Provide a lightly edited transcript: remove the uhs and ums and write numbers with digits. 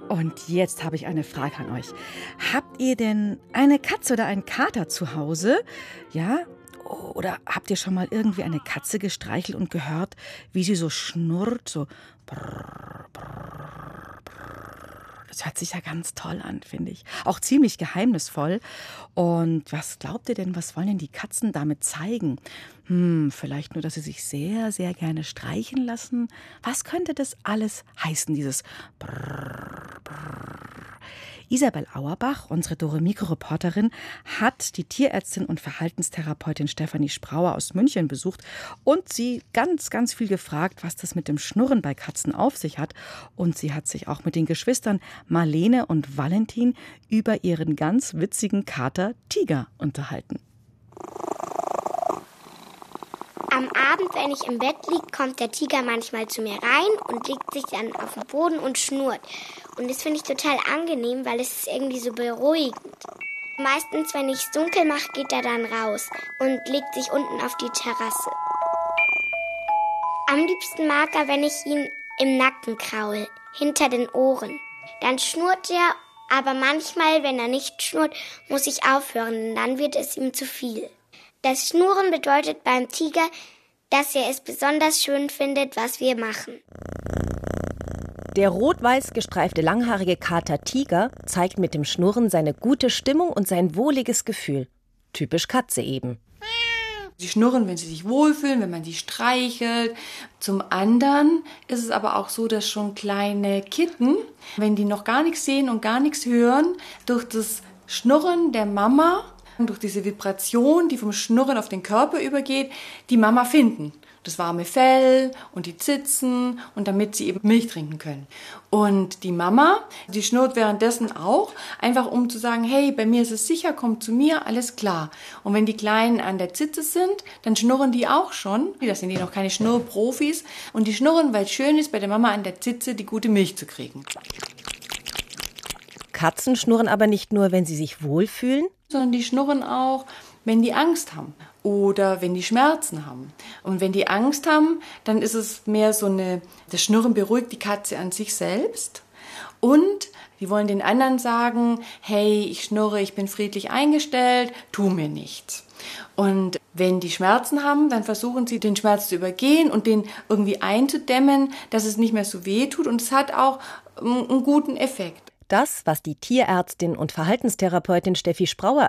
Und jetzt habe ich eine Frage an euch. Habt ihr denn eine Katze oder einen Kater zu Hause? Ja? Oder habt ihr schon mal irgendwie eine Katze gestreichelt und gehört, wie sie so schnurrt, so brrr, brrr, brrr. Das hört sich ja ganz toll an, finde ich. Auch ziemlich geheimnisvoll. Und was glaubt ihr denn, was wollen denn die Katzen damit zeigen? Vielleicht nur, dass sie sich sehr, sehr gerne streichen lassen. Was könnte das alles heißen, dieses Brrr, Brrr? Isabel Auerbach, unsere Dore-Mikro-Reporterin, hat die Tierärztin und Verhaltenstherapeutin Stefanie Sprauer aus München besucht und sie ganz, ganz viel gefragt, was das mit dem Schnurren bei Katzen auf sich hat. Und sie hat sich auch mit den Geschwistern Marlene und Valentin über ihren ganz witzigen Kater Tiger unterhalten. Am Abend, wenn ich im Bett liege, kommt der Tiger manchmal zu mir rein und legt sich dann auf den Boden und schnurrt. Und das finde ich total angenehm, weil es ist irgendwie so beruhigend. Meistens, wenn ich es dunkel mache, geht er dann raus und legt sich unten auf die Terrasse. Am liebsten mag er, wenn ich ihn im Nacken kraule, hinter den Ohren. Dann schnurrt er, aber manchmal, wenn er nicht schnurrt, muss ich aufhören, denn dann wird es ihm zu viel. Das Schnurren bedeutet beim Tiger, dass er es besonders schön findet, was wir machen. Der rot-weiß gestreifte langhaarige Kater Tiger zeigt mit dem Schnurren seine gute Stimmung und sein wohliges Gefühl. Typisch Katze eben. Sie schnurren, wenn sie sich wohlfühlen, wenn man sie streichelt. Zum anderen ist es aber auch so, dass schon kleine Kitten, wenn die noch gar nichts sehen und gar nichts hören, durch das Schnurren der Mama, durch diese Vibration, die vom Schnurren auf den Körper übergeht, die Mama finden. Das warme Fell und die Zitzen und damit sie eben Milch trinken können. Und die Mama, die schnurrt währenddessen auch, einfach um zu sagen, hey, bei mir ist es sicher, komm zu mir, alles klar. Und wenn die Kleinen an der Zitze sind, dann schnurren die auch schon. Das sind die noch keine Schnurrprofis. Und die schnurren, weil es schön ist, bei der Mama an der Zitze die gute Milch zu kriegen. Katzen schnurren aber nicht nur, wenn sie sich wohlfühlen, sondern die schnurren auch, wenn die Angst haben oder wenn die Schmerzen haben. Und wenn die Angst haben, dann ist es mehr so das Schnurren beruhigt die Katze an sich selbst. Und die wollen den anderen sagen, hey, ich schnurre, ich bin friedlich eingestellt, tu mir nichts. Und wenn die Schmerzen haben, dann versuchen sie, den Schmerz zu übergehen und den irgendwie einzudämmen, dass es nicht mehr so weh tut. Und es hat auch einen guten Effekt. Das, was die Tierärztin und Verhaltenstherapeutin Steffi Sprauer